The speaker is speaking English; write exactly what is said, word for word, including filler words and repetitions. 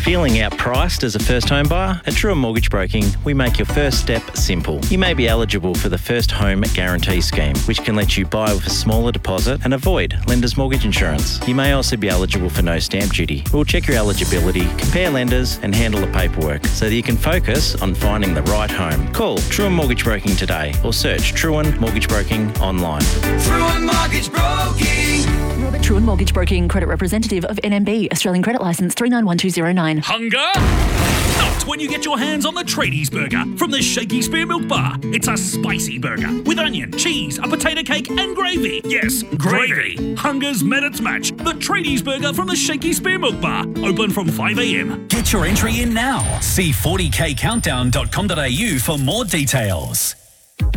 Feeling outpriced as a first home buyer? At True Mortgage Broking, we make your first step simple. You may be eligible for the First Home Guarantee Scheme, which can let you buy with a smaller deposit and avoid lender's mortgage insurance. You may also be eligible for no stamp duty. We'll check your eligibility, compare lenders, and handle the paperwork so that you can focus on finding the right home. Call True Mortgage Broking today or search Truan Mortgage Broking online. Truan Mortgage Broking. Robert Truan Mortgage Broking, credit representative of N M B, Australian Credit Licence three nine one two zero nine. Hunger? Not when you get your hands on the Tradies Burger from the Shaky Spear Milk Bar. It's a spicy burger with onion, cheese, a potato cake and gravy. Yes, gravy. Hunger's met its match. The Tradies Burger from the Shaky Spear Milk Bar. Open from five a.m. Get your entry in now. See forty k countdown dot com dot a u for more details.